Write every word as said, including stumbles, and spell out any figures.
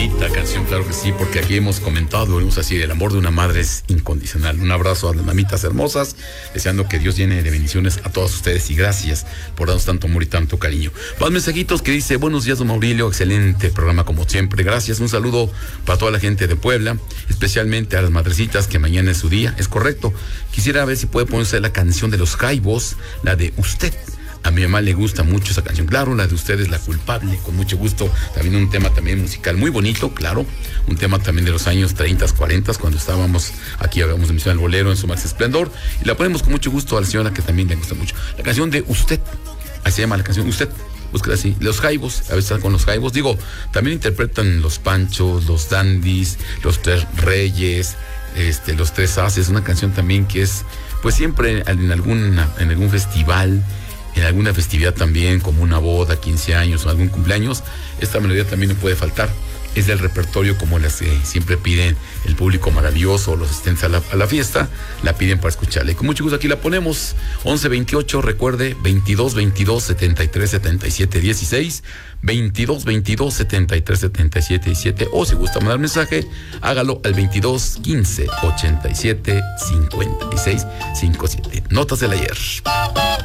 bonita canción, claro que sí, porque aquí hemos comentado, venimos así, el amor de una madre es incondicional. Un abrazo a las mamitas hermosas, deseando que Dios llene de bendiciones a todos ustedes y gracias por darnos tanto amor y tanto cariño. Más mensajitos que dice, buenos días, don Maurilio, excelente programa como siempre, gracias. Un saludo para toda la gente de Puebla, especialmente a las madrecitas que mañana es su día, es correcto. Quisiera ver si puede ponerse la canción de los Jaivos, la de Usted. A mi mamá le gusta mucho esa canción, claro, la de Usted es la culpable, con mucho gusto. También un tema también musical muy bonito, claro, un tema también de los años treinta, cuarenta, cuando estábamos aquí, habíamos emisión el bolero en su máximo esplendor, y la ponemos con mucho gusto a la señora que también le gusta mucho. La canción de Usted, así se llama la canción, Usted, búsquela así. Los Jaivos, a veces están con los Jaivos, digo, también interpretan los Panchos, los Dandis, los Tres Reyes, este, los Tres Haces, una canción también que es, pues siempre en alguna, en algún festival, en alguna festividad también, como una boda, quince años o algún cumpleaños, esta melodía también no puede faltar. Es del repertorio como las que siempre piden el público maravilloso, los asistentes a la, a la fiesta, la piden para escucharla. Y con mucho gusto aquí la ponemos. once veintiocho, recuerde, veintidós veintidós setenta y tres setenta y siete dieciséis, veintidós veintidós setenta y tres setenta y siete diecisiete, o si gusta mandar mensaje, hágalo al veintidós quince ochenta y siete cincuenta y seis cincuenta y siete. Notas del ayer.